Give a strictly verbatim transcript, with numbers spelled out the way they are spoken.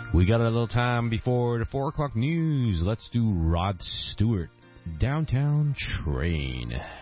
We got a little time before the four o'clock news. Let's do Rod Stewart, Downtown Train.